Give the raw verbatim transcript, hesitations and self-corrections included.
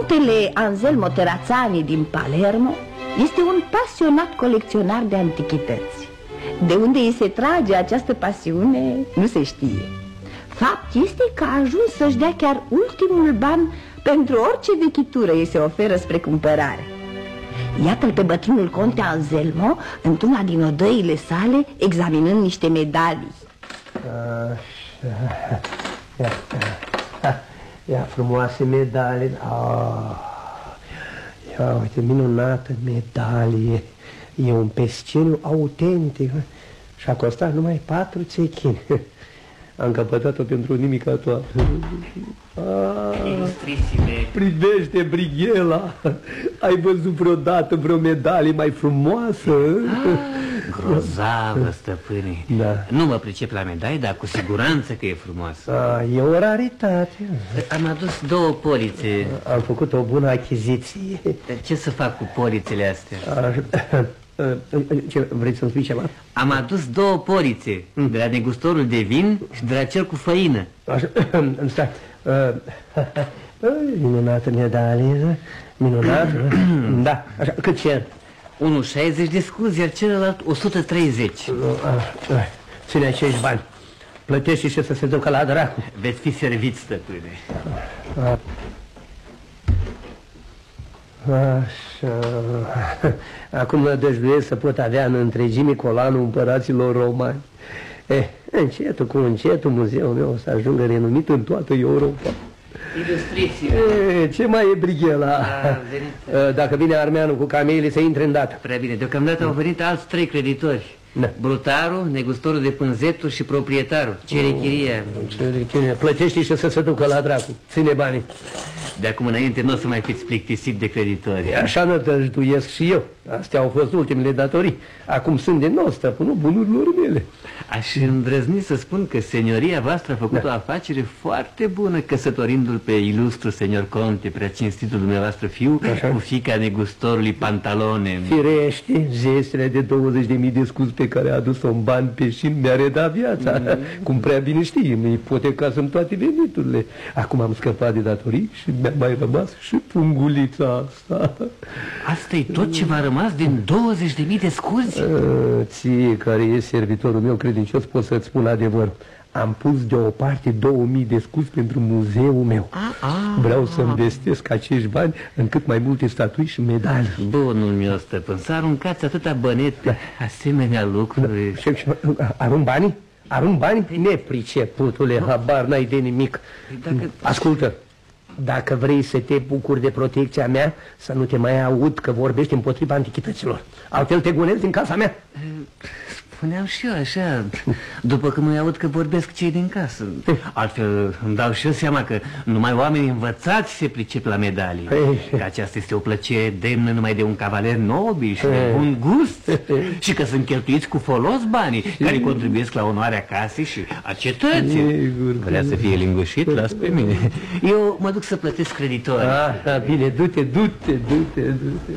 Contele Anselmo Terrazzani din Palermo este un pasionat colecționar de antichități. De unde îi se trage această pasiune, nu se știe. Fapt este că a ajuns să-și dea chiar ultimul ban pentru orice vechitură îi se oferă spre cumpărare. Iată-l pe bătrânul conte Anselmo într-una din odăile sale examinând niște medalii. Așa. Ia, ia, ia frumoase medalii. Ah, ia uite, minunată medalie. E un pesceniu autentic și a costat numai patru țechini. Am căpătat-o pentru nimica toată. Ilustrisime. Privește, Brighela. Ai văzut vreodată vreo medalie mai frumoasă? Ah, grozavă, stăpâne. Da. Nu mă pricep la medalii, dar cu siguranță că e frumoasă. Ah, e o raritate. Am adus două polițe. Am făcut o bună achiziție. Ce să fac cu polițele astea? Ah, ce, vrei să-mi spui ceva? Am adus două polițe, mm. de la negustorul de vin și de la cel cu făină. Așa, stai. Minunată medalie. Minunată. Da, așa, cât cer? Unul șaizeci de scuzi, iar celălalt o sută treizeci. Ține acești bani. Plătește și să se ducă la dracu. Veți fi serviți, stăpâne. Așa. Acum nădăjduiesc să pot avea în întregime colanul împăraților romani. Eh, încetul cu încetul muzeul meu o să ajungă renumit în toată Europa. Ilustriție. Eh, ce mai e, Brighela? Dacă vine armeanul cu camelii, să intre îndată. Prea bine, deocamdată au venit alți trei creditori. Da. Brutarul, negustorul de pânzetul și proprietarul. Cere chiria. Cere chiria. Plătește și să se ducă la dracu. Ține banii. De acum înainte nu o să mai fiți plictisit de creditori. Așa nădăjduiesc și eu. Astea au fost ultimele datorii. Acum sunt de nou stăpânul bunurilor mele. Aș îndrăzni să spun că senioria voastră a făcut da. o afacere foarte bună căsătorindu-l pe ilustru senior conte, prea cinstitul dumneavoastră fiu, așa, cu fiica negustorului Pantalone. Firește, zestele de douăzeci de mii de scuzi pe care a adus-o în bani pe și mi-a redat viața. Mm. Cum prea bine știi, îmi ipotecasem toate veniturile. Acum am scăpat de datorii și mi-a mai rămas și pungulița asta. Asta e tot ce v-a rămas din douăzeci de mii de scuzi? A, ție, care e servitorul meu credincios, pot să-ți spun adevărul. Am pus deoparte două mii de scuzi pentru muzeul meu. A, a, Vreau să investesc acești bani în cât mai multe statui și medalii. Bunul meu stăpân, să aruncați atâta bănet pe asemenea lucruri. Da. Arunc banii? Arunc bani? Nepriceputule, habar n-ai de nimic. Dacă... Ascultă, dacă vrei să te bucuri de protecția mea, să nu te mai aud că vorbești împotriva antichităților. Altfel te gonezi din casa mea. Spuneam și eu așa, după că mă aud că vorbesc cei din casă. Altfel îmi dau și eu seama că numai oamenii învățați se pricep la medalii. Că aceasta este o plăcere demnă numai de un cavaler nobil și de bun gust. Și că sunt cheltuiți cu folos banii care contribuiesc la onoarea casei și a cetății. Vrea să fie lingușit? Las pe mine. Eu mă duc să plătesc creditori. Ah, bine, du-te, du-te, du-te, du-te.